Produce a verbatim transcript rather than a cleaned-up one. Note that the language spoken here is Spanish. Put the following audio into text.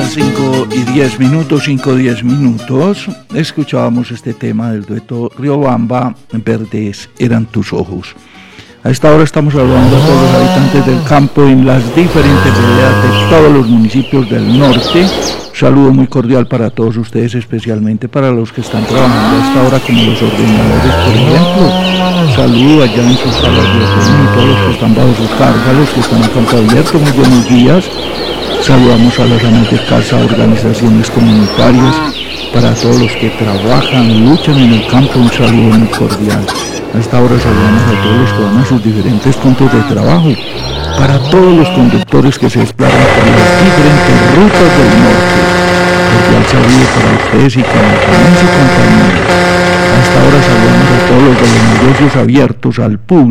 las cinco y diez minutos, cinco diez minutos, escuchábamos este tema del dueto Riobamba, Verdes eran tus ojos. A esta hora estamos hablando a todos los habitantes del campo en las diferentes veredas de todos los municipios del norte. Un saludo muy cordial para todos ustedes, especialmente para los que están trabajando a esta hora como los ordenadores, por ejemplo. Un saludo allá en sus salas de otoño, todos los que están bajo sus cargas, los que están a campo abierto, muy buenos días. Saludamos a las amas de casa, organizaciones comunitarias, para todos los que trabajan, luchan en el campo, un saludo muy cordial. A esta hora saludamos a todos los que van a sus diferentes puntos de trabajo, para todos los conductores que se desplazan por las diferentes rutas del norte. Cordial saludo para ustedes y con su compañía. A esta hora saludamos a todos los de los negocios abiertos al público.